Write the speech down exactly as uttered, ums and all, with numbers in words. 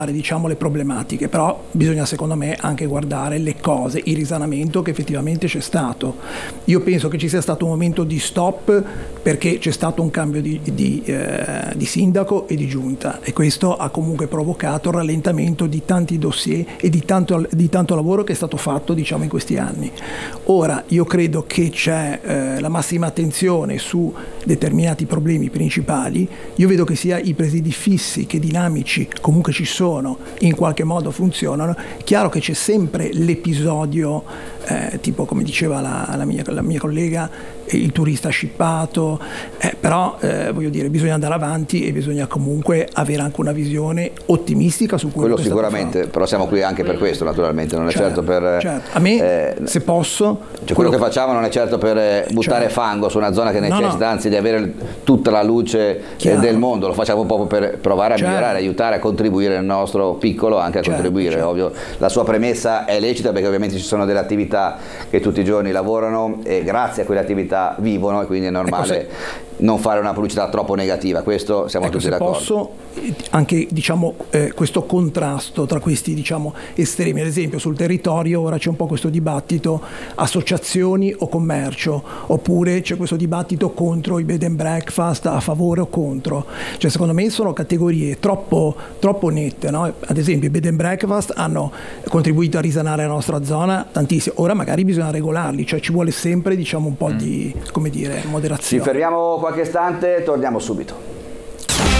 diciamo le problematiche, però bisogna secondo me anche guardare le cose, il risanamento che effettivamente c'è stato. Io penso che ci sia stato un momento di stop perché c'è stato un cambio di, di, eh, di sindaco e di giunta, e questo ha comunque provocato il rallentamento di tanti dossier e di tanto, di tanto lavoro che è stato fatto, diciamo, in questi anni. Ora io credo che c'è eh, la massima attenzione su determinati problemi principali. Io vedo che sia i presidi fissi che dinamici comunque ci sono, in qualche modo funzionano. Chiaro che c'è sempre l'episodio eh, tipo, come diceva la, la, mia, la mia collega, il turista scippato, eh, però eh, voglio dire, bisogna andare avanti e bisogna comunque avere anche una visione ottimistica su quello, quello che sicuramente, però siamo qui anche per questo, naturalmente, non è certo, certo per certo. A me eh, se posso cioè quello, quello che facciamo non è certo per buttare certo. fango su una zona che necessita, no, no. anzi di avere tutta la luce eh, del mondo, lo facciamo un po' per provare a certo. migliorare, aiutare a contribuire nel nostro piccolo anche a certo, contribuire, certo. ovvio. La sua premessa è lecita perché ovviamente ci sono delle attività che tutti i giorni lavorano e grazie a quelle attività vivono, e quindi è normale ecco, se, non fare una pubblicità troppo negativa, questo siamo ecco, tutti se d'accordo. Posso anche diciamo eh, questo contrasto tra questi diciamo estremi, ad esempio sul territorio ora c'è un po' questo dibattito associazioni o commercio, oppure c'è questo dibattito contro i bed and breakfast, a favore o contro, cioè secondo me sono categorie troppo, troppo nette, no? Ad esempio i bed and breakfast hanno contribuito a risanare la nostra zona tantissimo, ora magari bisogna regolarli, cioè ci vuole sempre diciamo un po' mm. di, come dire, moderazione. Ci fermiamo qualche istante, torniamo subito.